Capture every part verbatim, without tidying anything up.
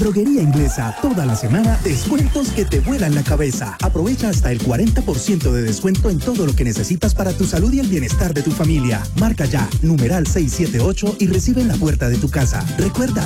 Droguería Inglesa, toda la semana, descuentos que te vuelan la cabeza. Aprovecha hasta el cuarenta por ciento de descuento en todo lo que necesitas para tu salud y el bienestar de tu familia. Marca ya, numeral seis siete ocho y recibe en la puerta de tu casa. Recuerda,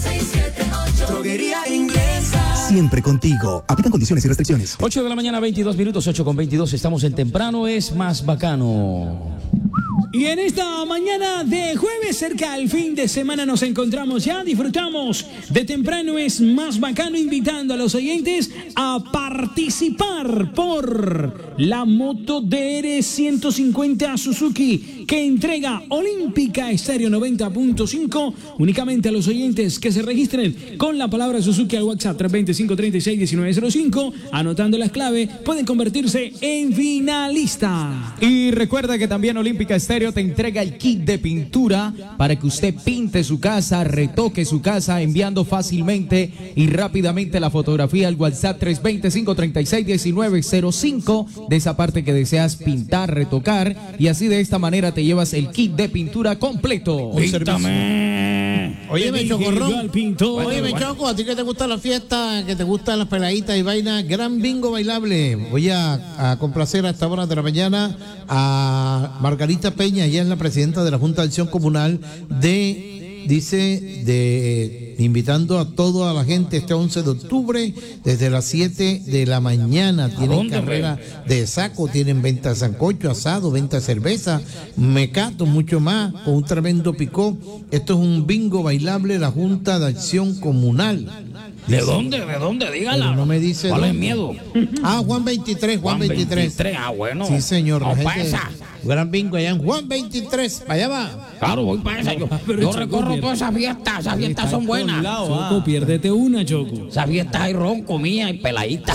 Droguería Inglesa, siempre contigo. Aplican condiciones y restricciones. ocho de la mañana, veintidós minutos, ocho con veintidós. Estamos en Temprano es Más Bacano. Y en esta mañana de jueves, cerca al fin de semana, nos encontramos ya, disfrutamos de Temprano es Más Bacano, invitando a los oyentes a participar por la moto D R ciento cincuenta Suzuki que entrega Olímpica Estéreo noventa punto cinco únicamente a los oyentes que se registren con la palabra Suzuki al WhatsApp tres dos cinco, tres seis, uno nueve cero cinco, anotando las claves, pueden convertirse en finalista. Y recuerda que también Olímpica Estéreo te entrega el kit de pintura para que usted pinte su casa, retoque su casa, enviando fácilmente y rápidamente la fotografía al WhatsApp tres dos cinco, tres seis, uno nueve cero cinco de esa parte que deseas pintar, retocar, y así de esta manera te llevas el kit de pintura completo. Píntame. Óyeme, Chocorrón. Óyeme, bueno. Choco, a ti que te gusta la fiesta, que te gustan las peladitas y vainas, gran bingo bailable. Voy a, a complacer a esta hora de la mañana a Margarita Peña, ella es la presidenta de la Junta de Acción Comunal de, dice, de invitando a toda la gente este once de octubre desde las siete de la mañana. Tienen carrera de saco, tienen venta de sancocho, asado, venta de cerveza, mecato, mucho más, con un tremendo picó. Esto es un bingo bailable, la Junta de Acción Comunal. ¿De dónde? ¿De dónde? Dígala. Pero no me dice ¿Cuál dónde. es miedo? Ah, Juan veintitrés, Juan, Juan veintitrés. veintitrés, ah, bueno. Sí, señor. No, la pa' gente- esa. Gran bingo allá en Juan veintitrés. Allá va. Claro, voy para esa. Yo, yo recorro todas esas fiestas. Esas fiestas son buenas. Choco, piérdete una, Choco. Esas fiestas hay ron, comida y peladita.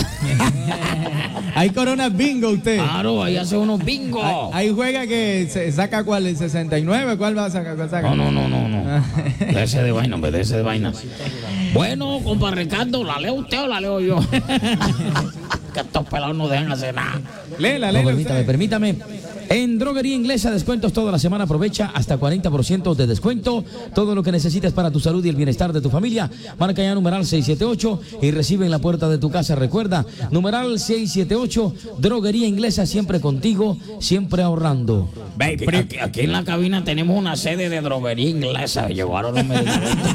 Hay Corona Bingo usted. Claro, ahí hace unos bingos. Ahí, ahí juega que se saca cuál, el sesenta y nueve, ¿cuál va a sacar? ¿Cuál saca? No, no, no, no, no. Déjese de vaina, hombre, déjese de vaina. Bueno, compa Ricardo, ¿la leo usted o la leo yo? Que estos pelados no dejan hacer nada. Léela, No, léela permítame, usted. permítame. En Droguería Inglesa, descuentos toda la semana. Aprovecha hasta cuarenta por ciento de descuento. Todo lo que necesitas para tu salud y el bienestar de tu familia. Marca ya numeral seis siete ocho y recibe en la puerta de tu casa. Recuerda, numeral seis siete ocho, Droguería Inglesa, siempre contigo, siempre ahorrando. Ve, aquí, aquí- aquí en la cabina tenemos una sede de Droguería Inglesa. Llegaron los medicamentos.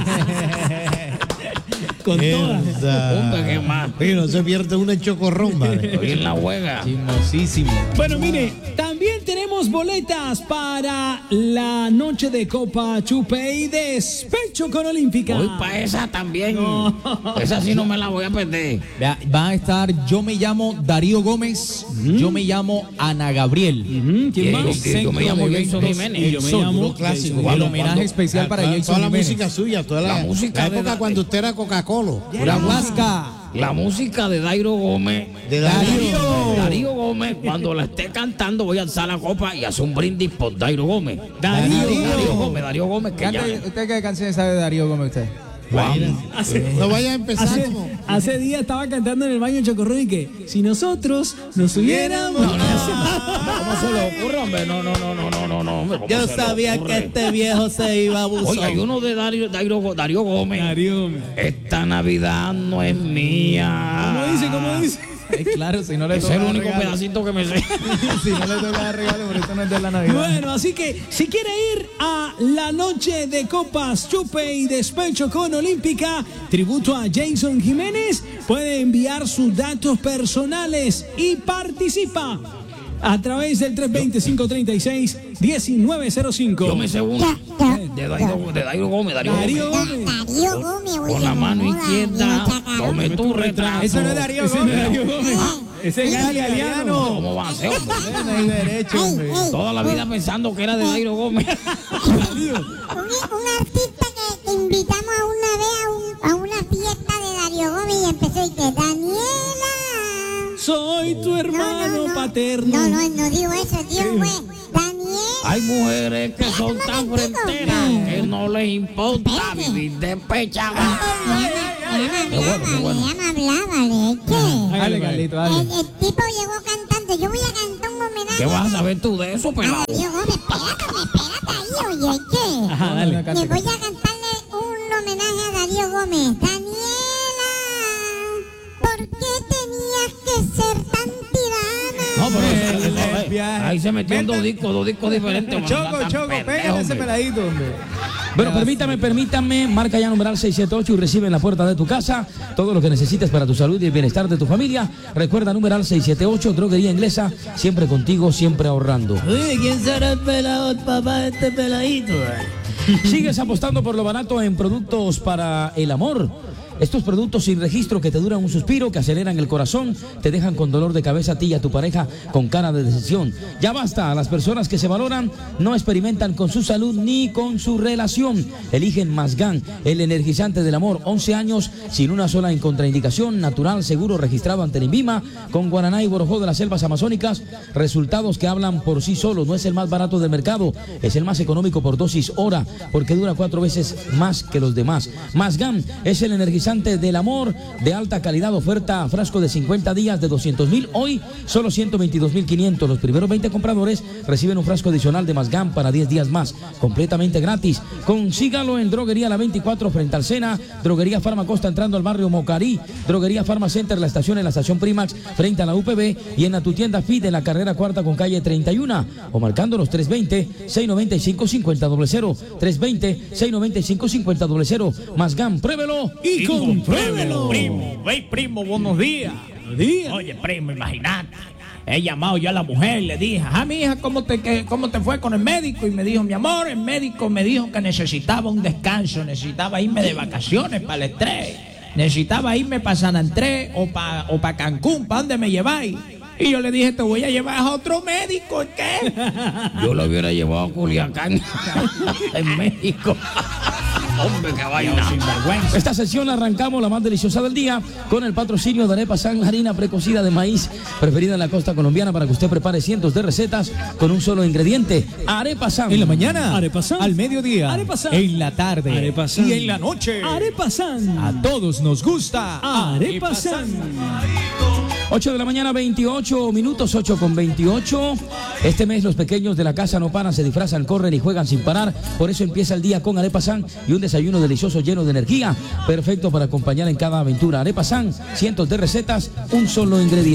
Con todas. Hombre, ¿qué más? Oye, no se pierde una en Chocorrón, vale. Estoy en la juega. Chismosísimo. Bueno, mire, también tenemos boletas para la noche de Copa Chupe y Despecho con Olímpica. Voy para esa también. Esa sí no me la voy a perder. Vea, va a estar, yo me llamo Darío Gómez, yo me llamo Ana Gabriel. Ujú, ¿quién Y- más? y- y yo me llamo Jason Jiménez. Y yo me Son llamo puro clásico. Jason. El homenaje cuando- especial para toda, Jason toda la Jiménez. música suya, toda la, La música la de época la- cuando usted era Coca-Cola. Pura huasca. La música de Dairo Gómez. De Darío. Darío Gómez, cuando la esté cantando, voy a alzar la copa y hacer un brindis por Dairo Gómez. Darío. Darío Gómez, Darío Gómez, que ya. Cante, ¿usted qué canción sabe de Darío Gómez usted? Juan, No vaya a empezar Hace, como... hace días estaba cantando en el baño Chocorrón y que si nosotros nos hubiéramos... ¿Cómo se le ocurre, hombre? No, no, no, no, no, no, no, hombre. ¿Cómo Yo se le sabía ocurre? que este viejo se iba a abusar. Oye, hay uno de Darío, Darío, Darío Gómez. Darío. Esta Navidad no es mía. ¿Cómo dice? ¿Cómo dice? Ay, claro, si no le Es toca el dar único regalo. pedacito que me sé. Si no le toca dar regalo, por eso no es de la Navidad. Bueno, así que si quiere ir a la noche de copas, chupe y despecho con Olímpica, tributo a Jason Jiménez, puede enviar sus datos personales y participa a través del tres dos cero, cinco tres seis, uno nueve cero cinco. Yo me sé uno de Dairo, de Dairo Gómez, Darío, Darío Gómez. Gómez. Darío Gómez, oye, Con la mano no joda, izquierda, mira, chacarón. tome tu retrato. Eso no es Darío Ese no es Gómez. Darío Gómez. Ese es Gali Galeano. ¿Cómo va a ser, hombre? No hay derecho, hombre. Ey, ey, Toda la vida pensando que era de Dairo Gómez. un, un artista que, que invitamos a una vez a, un- a una fiesta de Darío Gómez y empezó y que Daniela. Soy tu hermano paterno. No, no, no digo eso, tío, güey. Daniela. Hay mujeres que son tan fronteras que no les importa vivir despechadas. Qué bueno, qué bueno. Ella me hablaba, ¿de qué? Dale, Carlito, dale. El, el tipo llegó cantando. Yo voy a cantar un homenaje ¿Qué vas a saber tú de eso, a pelado? Darío Gómez. Espérate, espérate ahí, oye, ¿qué? Ajá, dale. Y voy a cantarle un homenaje a Darío Gómez. Daniela. viaje. Ahí se metió en dos discos, dos discos diferentes. Choco, Choco, pégale ese peladito, hombre. Bueno, permítame, permítame, marca ya numeral seis siete ocho y recibe en la puerta de tu casa todo lo que necesites para tu salud y el bienestar de tu familia. Recuerda, numeral seis siete ocho, Droguería Inglesa, siempre contigo, siempre ahorrando. Oye, ¿quién será el pelado, el papá de este peladito? ¿Sigues apostando por lo barato en productos para el amor? Estos productos sin registro que te duran un suspiro, que aceleran el corazón, te dejan con dolor de cabeza a ti y a tu pareja con cara de decepción. Ya basta, las personas que se valoran no experimentan con su salud ni con su relación. Eligen Masgan, el energizante del amor, once años sin una sola contraindicación, natural, seguro, registrado ante el INVIMA, con guaraná y borojó de las selvas amazónicas. Resultados que hablan por sí solos. No es el más barato del mercado, es el más económico por dosis hora, porque dura cuatro veces más que los demás. Masgan es el energizante del amor de alta calidad. Oferta frasco de cincuenta días de doscientos mil, hoy solo ciento veintidós mil quinientos. Los primeros veinte compradores reciben un frasco adicional de Masgan para diez días más, completamente gratis. Consígalo en Droguería La veinticuatro frente al Sena, Droguería Farmacosta entrando al barrio Mocarí, Droguería Farmacenter, la estación en la estación Primax frente a la U P B, y en la tu tienda Fit en la carrera cuarta con calle treinta y uno, o marcándonos tres veinte, seiscientos noventa y cinco, cincuenta cero cero, tres veinte, seiscientos noventa y cinco, cincuenta cero cero. Masgan, pruébelo y compruébelo. Primo, ve primo, buenos días. Buenos días. Oye, primo, imagínate. He llamado yo a la mujer, le dije, ah, mi hija, ¿cómo te, qué, ¿cómo te fue con el médico? Y me dijo, mi amor, el médico me dijo que necesitaba un descanso, necesitaba irme de vacaciones para el estrés, necesitaba irme para San Andrés o para o pa Cancún, ¿para dónde me lleváis? Y yo le dije, te voy a llevar a otro médico, ¿qué? Yo lo hubiera llevado a Culiacán, en México. Hombre, que vaya sinvergüenza. Esta sesión arrancamos la más deliciosa del día con el patrocinio de Arepa San, harina precocida de maíz preferida en la costa colombiana para que usted prepare cientos de recetas con un solo ingrediente. Arepa San. En la mañana, Arepa San. al mediodía, Arepa San. en la tarde Arepa San. y en la noche. Arepa San. A todos nos gusta Arepa San. ocho de la mañana, veintiocho minutos, ocho con veintiocho. Este mes los pequeños de la casa no paran, se disfrazan, corren y juegan sin parar. Por eso empieza el día con Arepa San y un desayuno delicioso lleno de energía, perfecto para acompañar en cada aventura. Arepa San, cientos de recetas, un solo ingrediente.